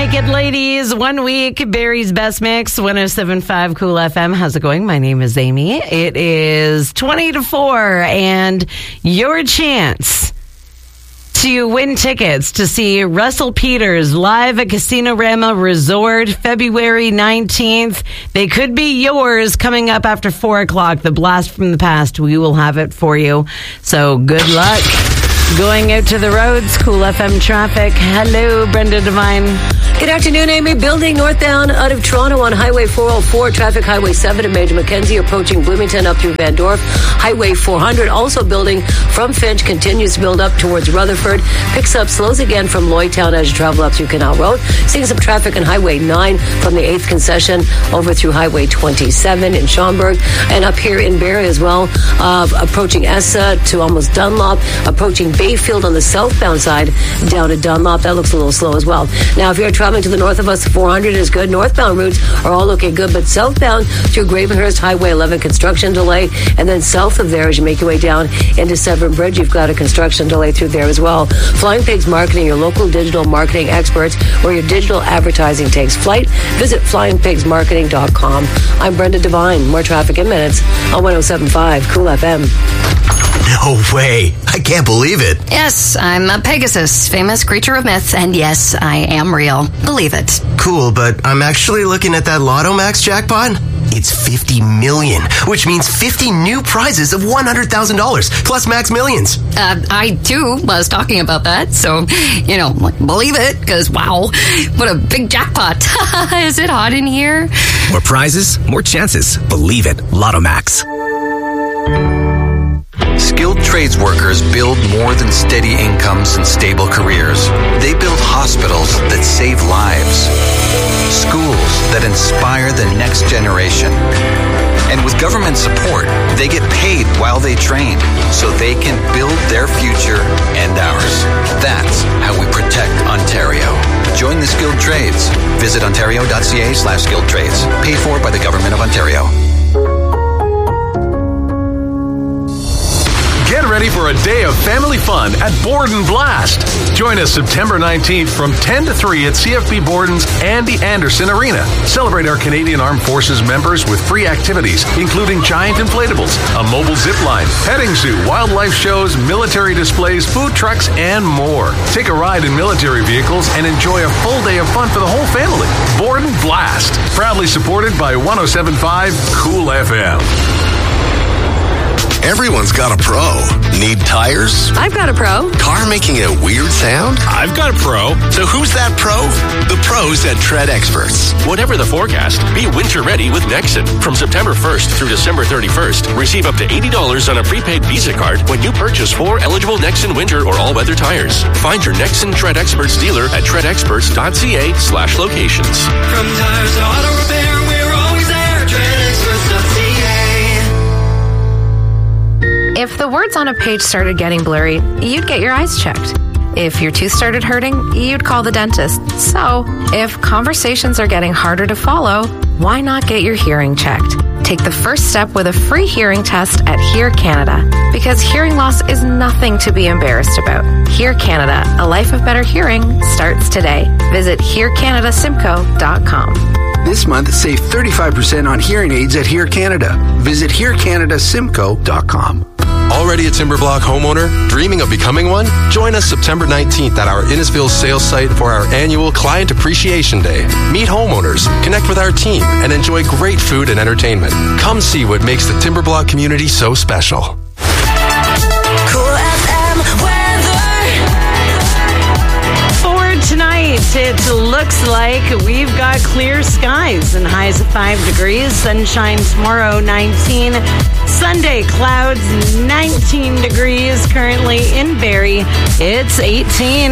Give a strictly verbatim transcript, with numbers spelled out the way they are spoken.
Naked Ladies, one week, Barry's Best Mix, one oh seven point five Cool F M. How's it going? My name is Amy. It is twenty to four, and your chance to win tickets to see Russell Peters live at Casino-Rama Resort February nineteenth. They could be yours coming up after four o'clock. The blast from the past. We will have it for you. So good luck. Going out to the roads, Cool F M traffic. Hello, Brenda Devine. Good afternoon, Amy. Building northbound out of Toronto on Highway four oh four, traffic Highway seven at Major Mackenzie, approaching Bloomington up through Van Dorp. Highway four hundred also building from Finch, continues to build up towards Rutherford. Picks up, slows again from Lloydtown as you travel up through Canal Road. Seeing some traffic on Highway nine from the eighth concession over through Highway twenty-seven in Schaumburg. And up here in Barrie as well, uh, approaching Essa to almost Dunlop, approaching Bayfield on the southbound side down to Dunlop. That looks a little slow as well. Now, if you're traveling to the north of us, four hundred is good. Northbound routes are all looking good, but southbound through Gravenhurst, Highway eleven, construction delay. And then south of there, as you make your way down into Severn Bridge, you've got a construction delay through there as well. Flying Pigs Marketing, your local digital marketing experts, where your digital advertising takes flight. Visit flying pigs marketing dot com. I'm Brenda Devine. More traffic in minutes on one oh seven point five Cool F M. No way. I can't believe it. Yes, I'm a Pegasus, famous creature of myth, and yes, I am real. Believe it. Cool, but I'm actually looking at that Lotto Max jackpot. It's fifty million, which means fifty new prizes of one hundred thousand dollars, plus Max Millions. Uh, I, too, was talking about that, so, you know, believe it, because, wow, what a big jackpot. Is it hot in here? More prizes, more chances. Believe it. Lotto Max. Skilled trades workers build more than steady incomes and stable careers. They build hospitals that save lives, schools that inspire the next generation. And with government support, they get paid while they train so they can build their future and ours. That's how we protect Ontario. Join the skilled trades. Visit ontario.ca slash skilled trades. Paid for by the Government of Ontario. Get ready for a day of family fun at Borden Blast. Join us September nineteenth from ten to three at C F B Borden's Andy Anderson Arena. Celebrate our Canadian Armed Forces members with free activities, including giant inflatables, a mobile zip line, petting zoo, wildlife shows, military displays, food trucks, and more. Take a ride in military vehicles and enjoy a full day of fun for the whole family. Borden Blast, proudly supported by one oh seven point five Cool F M. Everyone's got a pro. Need tires? I've got a pro. Car making a weird sound? I've got a pro. So who's that pro? The pros at Tread Experts. Whatever the forecast, be winter ready with Nexen. From September first through December thirty-first, receive up to eighty dollars on a prepaid Visa card when you purchase four eligible Nexen winter or all-weather tires. Find your Nexen Tread Experts dealer at tread experts dot c a slash locations. From tires to auto repair, we're always there. tread experts dot c a. If the words on a page started getting blurry, you'd get your eyes checked. If your tooth started hurting, you'd call the dentist. So, if conversations are getting harder to follow, why not get your hearing checked? Take the first step with a free hearing test at Hear Canada. Because hearing loss is nothing to be embarrassed about. Hear Canada, a life of better hearing, starts today. Visit hear canada simcoe dot com. This month, save thirty-five percent on hearing aids at Hear Canada. Visit hear canada simcoe dot com. Already a Timberblock homeowner? Dreaming of becoming one? Join us September nineteenth at our Innisfil sales site for our annual Client Appreciation Day. Meet homeowners, connect with our team, and enjoy great food and entertainment. Come see what makes the Timberblock community so special. Cool F M weather. For tonight, it looks like we've got clear skies and highs of five degrees. Sunshine tomorrow, nineteen. Sunday, clouds, nineteen degrees. Currently in Barrie, it's eighteen.